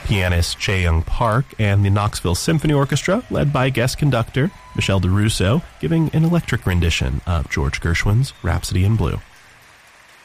pianist Chae Young Park, and the Knoxville Symphony Orchestra, led by guest conductor Michelle DeRusso, giving an electric rendition of George Gershwin's Rhapsody in Blue.